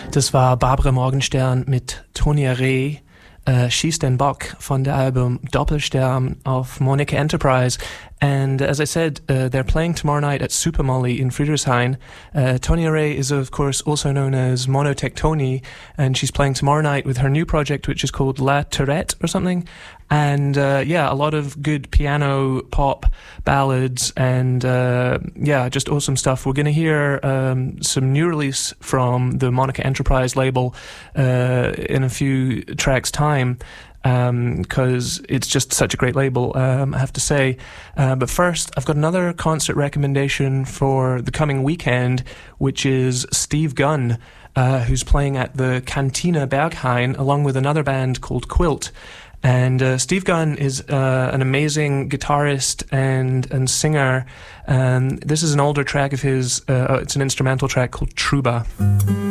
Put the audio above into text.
Das war Barbara Morgenstern mit Tonya Reh, Schieß den Bock von der Album Doppelstern auf Monica Enterprise. And as I said, they're playing tomorrow night at Super Molly in Friedrichshain. Tonya Reh is, of course, also known as Monotectoni, and she's playing tomorrow night with her new project, which is called La Tourette or something. And a lot of good piano, pop, ballads, and just awesome stuff. We're going to hear some new release from the Monica Enterprise label in a few tracks' time. Because it's just such a great label, I have to say. But first, I've got another concert recommendation for the coming weekend, which is Steve Gunn, who's playing at the Cantina Berghain, along with another band called Quilt. And Steve Gunn is an amazing guitarist and singer. This is an older track of his. It's an instrumental track called Truba.